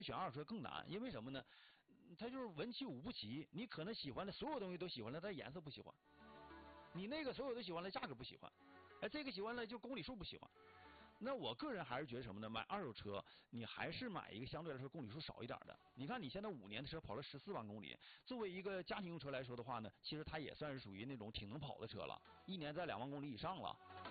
选二手车更难，因为什么呢？它就是文其武不齐，你可能喜欢的所有东西都喜欢了，但颜色不喜欢；你那个所有都喜欢了，价格不喜欢；哎，这个喜欢了，就公里数不喜欢。那我个人还是觉得什么呢？买二手车，你还是买一个相对来说公里数少一点的。你看你现在5年的车跑了14万公里，作为一个家庭用车来说的话呢，其实它也算是属于那种挺能跑的车了，1年在2万公里以上了。